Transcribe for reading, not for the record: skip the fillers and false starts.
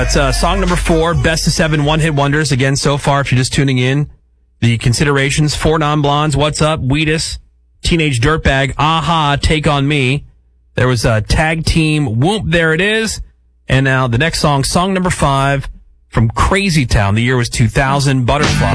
That's song number 4, Best of 7 one-hit wonders. Again, so far, if you're just tuning in, the considerations: 4 Non-Blondes, What's Up, Wheatus, Teenage Dirtbag, Aha, Take On Me. There was a tag team, Whoop, There It Is. And now the next song number 5, from Crazy Town. The year was 2000, Butterfly.